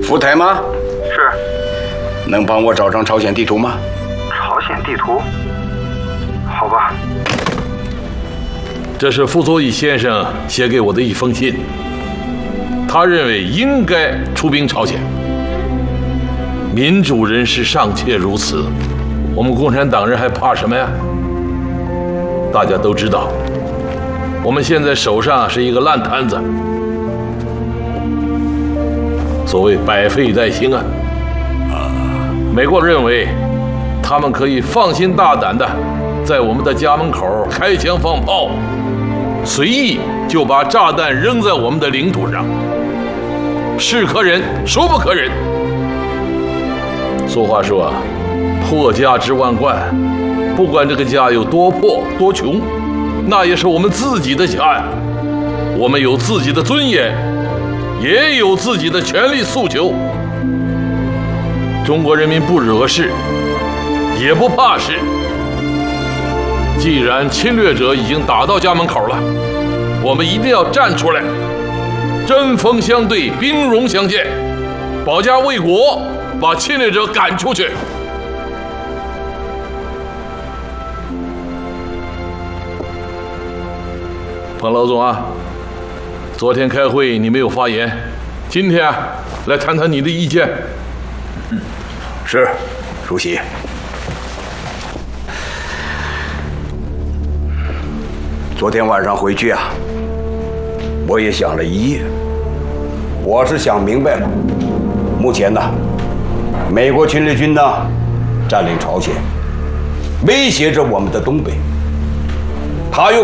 福台吗？ 是。 能帮我找张朝鲜地图吗？ 朝鲜地图？好吧。 这是傅作义先生写给我的一封信。他认为应该出兵朝鲜。民主人士尚且如此，我们共产党人还怕什么呀？大家都知道，我们现在手上是一个烂摊子。所谓百废待兴啊。美国认为，他们可以放心大胆的在我们的家门口开枪放炮，随意就把炸弹扔在我们的领土上，是可忍，孰不可忍？俗话说啊，破家之万贯，不管这个家有多破多穷，那也是我们自己的家呀。我们有自己的尊严，也有自己的权利诉求。中国人民不惹事，也不怕事。既然侵略者已经打到家门口了，我们一定要站出来，针锋相对，兵戎相见，保家卫国，把侵略者赶出去。彭老总啊，昨天开会你没有发言，今天来谈谈你的意见。 是，主席。昨天晚上回去啊，我也想了一夜。我是想明白了，目前呢，美国侵略军呢占领朝鲜，威胁着我们的东北，他又